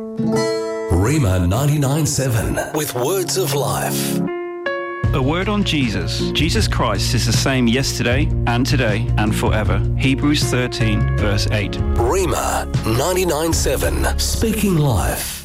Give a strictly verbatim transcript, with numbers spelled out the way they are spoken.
Rhema ninety-nine seven with words of life. A word on Jesus. Jesus Christ is the same yesterday and today and forever. Hebrews thirteen verse eight. Rhema ninety-nine seven, speaking life.